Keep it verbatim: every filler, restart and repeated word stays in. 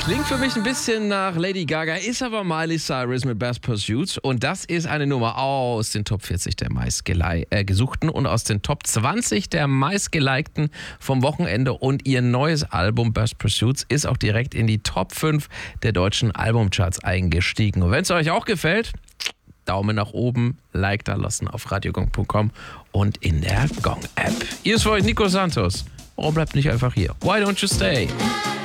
Klingt für mich ein bisschen nach Lady Gaga, ist aber Miley Cyrus mit Best Pursuit. Und das ist eine Nummer aus den Top vierzig der meistgesuchten und aus den Top zwanzig der meistgelikten vom Wochenende. Und ihr neues Album Best Pursuit ist auch direkt in die Top fünf der deutschen Albumcharts eingestiegen. Und wenn es euch auch gefällt, Daumen nach oben, Like da lassen auf radiogong punkt com und in der Gong-App. Hier ist für euch Nico Santos. Warum bleibt nicht einfach hier? Why don't you stay?